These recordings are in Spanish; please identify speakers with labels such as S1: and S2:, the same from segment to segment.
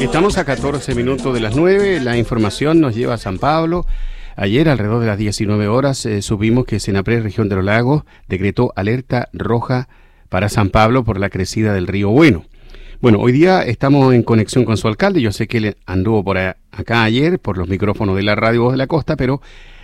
S1: Estamos a 14 minutos de las 9, la información nos lleva a San Pablo. Ayer, alrededor de las 19 horas, supimos que Senapred Región de los Lagos decretó alerta roja para San Pablo por la crecida del río Bueno. Bueno, hoy día estamos en conexión con su alcalde. Yo sé que él anduvo por acá ayer por los micrófonos de la radio Voz de la Costa, pero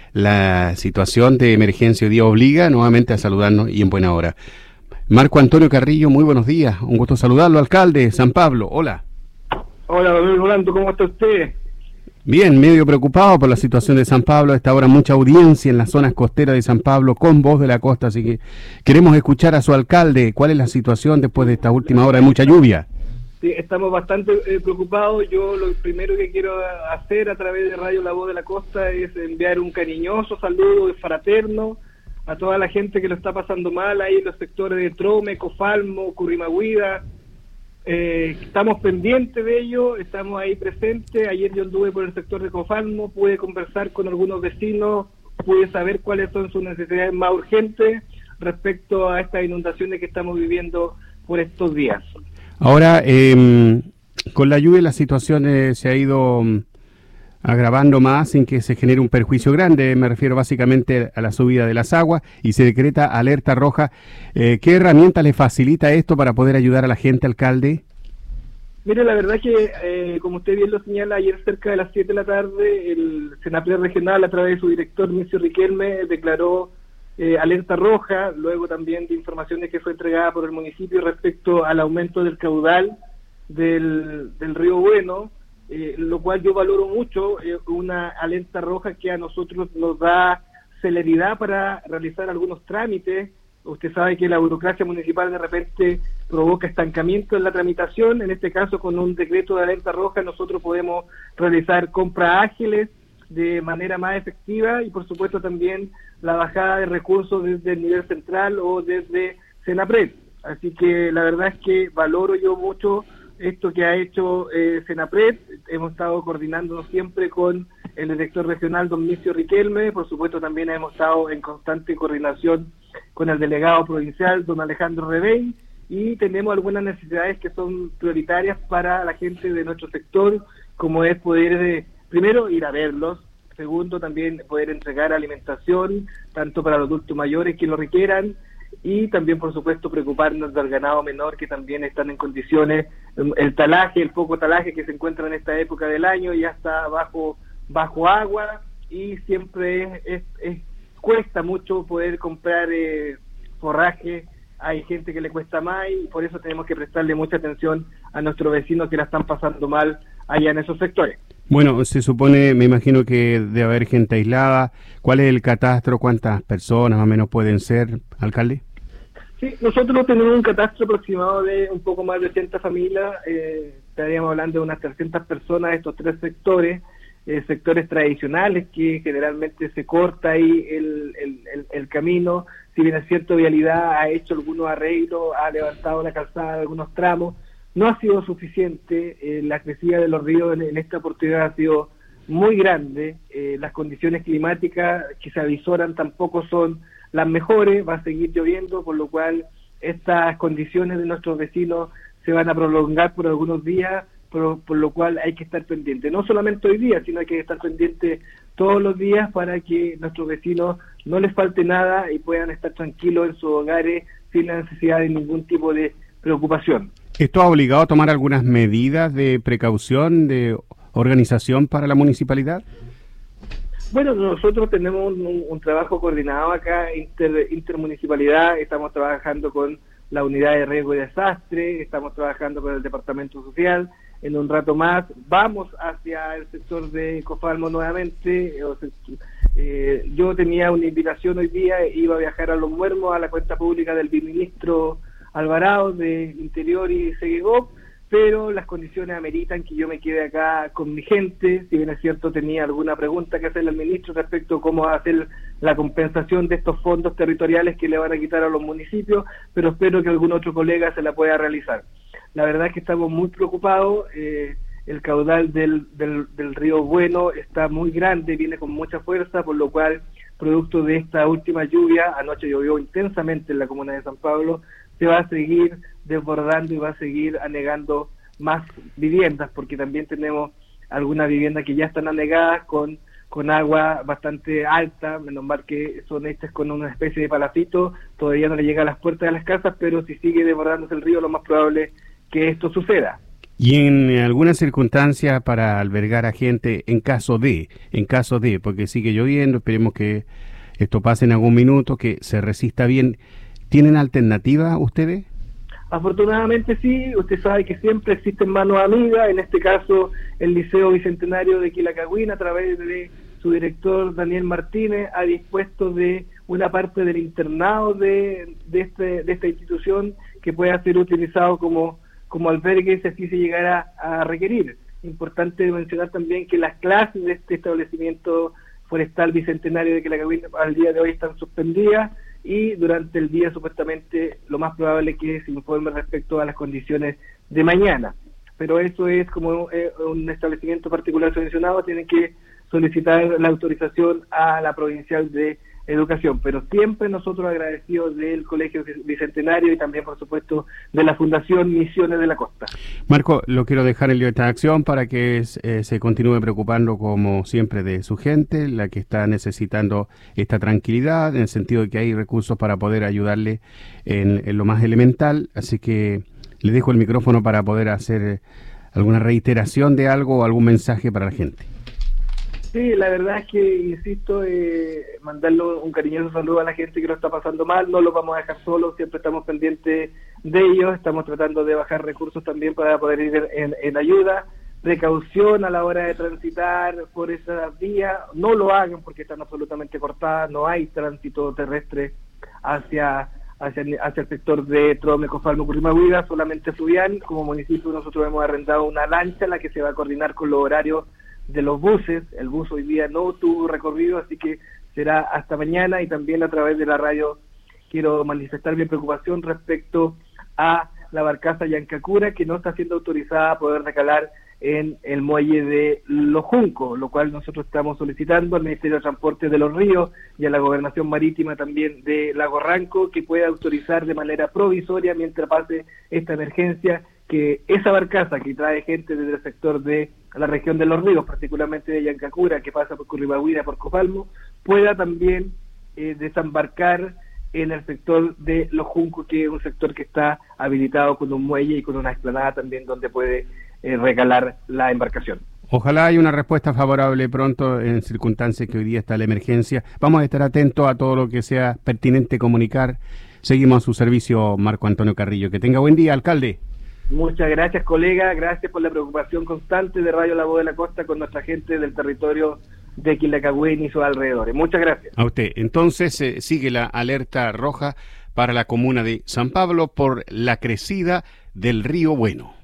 S1: la situación de emergencia hoy día obliga nuevamente a saludarnos y en buena hora. Marco Antonio Carrillo, muy buenos días. Un gusto saludarlo, alcalde de San Pablo. Hola.
S2: Hola, don Rolando, ¿cómo está usted?
S1: Bien, medio preocupado por la situación de San Pablo. A esta hora mucha audiencia en las zonas costeras de San Pablo con Voz de la Costa, así que queremos escuchar a su alcalde. ¿Cuál es la situación después de esta última hora de mucha lluvia?
S2: Sí, estamos bastante preocupados. Yo lo primero que quiero hacer a través de Radio La Voz de la Costa es enviar un cariñoso saludo fraterno a toda la gente que lo está pasando mal ahí en los sectores de Trome, Cofalmo, Currimagüida. Estamos pendientes de ello, estamos ahí presentes. Ayer yo anduve por el sector de Cofalmo, pude conversar con algunos vecinos, pude saber cuáles son sus necesidades más urgentes respecto a estas inundaciones que estamos viviendo por estos días.
S1: Ahora, con la lluvia la situación se ha ido agravando más sin que se genere un perjuicio grande. Me refiero básicamente a la subida de las aguas y se decreta alerta roja. ¿Qué herramienta le facilita esto para poder ayudar a la gente, alcalde?
S2: Mire, la verdad que, como usted bien lo señala, ayer cerca de las 7 de la tarde, el Senapred Regional, a través de su director, Micio Riquelme, declaró alerta roja, luego también de informaciones que fue entregada por el municipio respecto al aumento del caudal del río Bueno, lo cual yo valoro mucho, una alerta roja que a nosotros nos da celeridad para realizar algunos trámites. Usted sabe que la burocracia municipal de repente provoca estancamiento en la tramitación. En este caso, con un decreto de alerta roja, nosotros podemos realizar compras ágiles de manera más efectiva y, por supuesto, también la bajada de recursos desde el nivel central o desde Senapred. Así que la verdad es que valoro yo mucho esto que ha hecho Senapred. Hemos estado coordinándonos siempre con el director regional, don Micio Riquelme. Por supuesto, también hemos estado en constante coordinación con el delegado provincial, don Alejandro Rebey, y tenemos algunas necesidades que son prioritarias para la gente de nuestro sector, como es poder, primero, ir a verlos, segundo, también poder entregar alimentación, tanto para los adultos mayores que lo requieran, y también, por supuesto, preocuparnos del ganado menor, que también están en condiciones, el talaje, el poco talaje que se encuentra en esta época del año, ya está bajo agua, y siempre cuesta mucho poder comprar forraje. Hay gente que le cuesta más y por eso tenemos que prestarle mucha atención a nuestros vecinos que la están pasando mal allá en esos sectores.
S1: Bueno, se supone, me imagino que debe haber gente aislada. ¿Cuál es el catastro? ¿Cuántas personas más o menos pueden ser, alcalde?
S2: Sí, nosotros tenemos un catastro aproximado de un poco más de 80 familias. Estaríamos hablando de unas 300 personas de estos tres sectores. Sectores tradicionales que generalmente se corta ahí el camino. Si bien es cierto, Vialidad ha hecho algunos arreglos, ha levantado la calzada de algunos tramos, no ha sido suficiente. La crecida de los ríos en esta oportunidad ha sido muy grande. Las condiciones climáticas que se avisoran tampoco son las mejores, va a seguir lloviendo, por lo cual estas condiciones de nuestros vecinos se van a prolongar por algunos días, por lo cual hay que estar pendiente, no solamente hoy día, sino hay que estar pendiente todos los días para que nuestros vecinos no les falte nada y puedan estar tranquilos en sus hogares sin la necesidad de ningún tipo de preocupación.
S1: ¿Esto ha obligado a tomar algunas medidas de precaución, de organización para la municipalidad?
S2: Bueno, nosotros tenemos un trabajo coordinado acá, intermunicipalidad. Estamos trabajando con la unidad de riesgo y desastre, estamos trabajando con el departamento social. En un rato más vamos hacia el sector de Cofalmo nuevamente. Yo tenía una invitación hoy día, iba a viajar a Los Muermos, a la cuenta pública del viceministro Alvarado de Interior y Seguigop, pero las condiciones ameritan que yo me quede acá con mi gente. Si bien es cierto, tenía alguna pregunta que hacerle al ministro respecto a cómo hacer la compensación de estos fondos territoriales que le van a quitar a los municipios, pero espero que algún otro colega se la pueda realizar. La verdad es que estamos muy preocupados. El caudal del río Bueno está muy grande, viene con mucha fuerza, por lo cual, producto de esta última lluvia, anoche llovió intensamente en la comuna de San Pablo, se va a seguir desbordando y va a seguir anegando más viviendas, porque también tenemos algunas viviendas que ya están anegadas con agua bastante alta, menos mal que son hechas con una especie de palafito, todavía no le llega a las puertas de las casas, pero si sigue desbordándose el río, lo más probable es que esto suceda.
S1: Y en alguna circunstancia para albergar a gente en caso de, porque sigue lloviendo, esperemos que esto pase en algún minuto, que se resista bien, ¿tienen alternativa ustedes?
S2: Afortunadamente sí, usted sabe que siempre existen manos amigas, en este caso el Liceo Bicentenario de Quilacagüín, a través de su director Daniel Martínez, ha dispuesto de una parte del internado de esta institución que pueda ser utilizado como albergue si así se llegara a requerir. Importante mencionar también que las clases de este establecimiento forestal Bicentenario de Quilacagüín al día de hoy están suspendidas, y durante el día supuestamente lo más probable es que se informe respecto a las condiciones de mañana. Pero eso es como un establecimiento particular subvencionado, tienen que solicitar la autorización a la Provincial de Educación, pero siempre nosotros agradecidos del Colegio Bicentenario y también por supuesto de la Fundación Misiones de la Costa.
S1: Marco, lo quiero dejar en libertad de acción para que se continúe preocupando como siempre de su gente, la que está necesitando esta tranquilidad, en el sentido de que hay recursos para poder ayudarle en lo más elemental, así que le dejo el micrófono para poder hacer alguna reiteración de algo o algún mensaje para la gente.
S2: Sí, la verdad es que, insisto, mandarle un cariñoso saludo a la gente que lo está pasando mal, no los vamos a dejar solos, siempre estamos pendientes de ellos, estamos tratando de bajar recursos también para poder ir en ayuda, precaución a la hora de transitar por esa vía, no lo hagan porque están absolutamente cortadas, no hay tránsito terrestre hacia el sector de Trome, Cofalmo, Currimahuida, solamente fluvial. Como municipio nosotros hemos arrendado una lancha en la que se va a coordinar con los horarios de los buses. El bus hoy día no tuvo recorrido, así que será hasta mañana, y también a través de la radio quiero manifestar mi preocupación respecto a la barcaza Yancacura, que no está siendo autorizada a poder recalar en el muelle de Los Juncos, lo cual nosotros estamos solicitando al Ministerio de Transporte de los Ríos y a la Gobernación Marítima también de Lago Ranco que pueda autorizar de manera provisoria, mientras pase esta emergencia, que esa barcaza que trae gente desde el sector de la región de los ríos, particularmente de Yancacura, que pasa por Currimahuida, por Cofalmo, pueda también desembarcar en el sector de Los Juncos, que es un sector que está habilitado con un muelle y con una explanada también donde puede recalar la embarcación.
S1: Ojalá haya una respuesta favorable pronto en circunstancias que hoy día está la emergencia. Vamos a estar atentos a todo lo que sea pertinente comunicar. Seguimos a su servicio, Marco Antonio Carrillo. Que tenga buen día, alcalde.
S2: Muchas gracias, colega. Gracias por la preocupación constante de Radio La Voz de la Costa con nuestra gente del territorio de Quilacagüín y sus alrededores. Muchas gracias.
S1: A usted. Entonces, sigue la alerta roja para la comuna de San Pablo por la crecida del río Bueno.